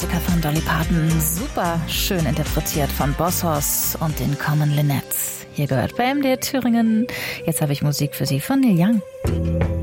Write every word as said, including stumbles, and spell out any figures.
Klassiker von Dolly Parton. Super schön interpretiert von Boss Hoss und den Common Linnets. Hier gehört bei M D R Thüringen. Jetzt habe ich Musik für Sie von Neil Young.